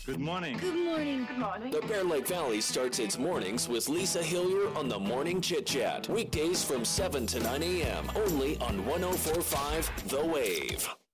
Good morning. Good morning. Good morning. The Bear Lake Valley starts its mornings with Lisa Hillier on the Morning Chit Chat. Weekdays from 7 to 9 a.m. only on 104.5 The Wave.